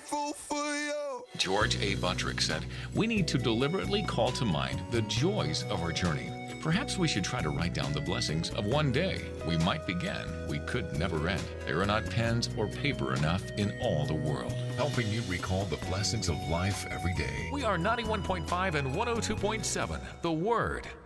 grateful for you. George A. Buttrick said, "We need to deliberately call to mind the joys of our journey. Perhaps we should try to write down the blessings of one day. We might begin, we could never end. There are not pens or paper enough in all the world." Helping you recall the blessings of life every day. We are 91.5 and 102.7, The Word.